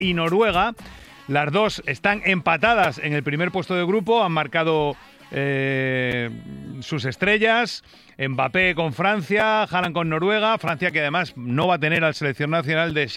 y Noruega. Las dos están empatadas en el primer puesto de grupo, han marcado sus estrellas. Mbappé con Francia, Haaland con Noruega. Francia, que además no va a tener al seleccionado nacional de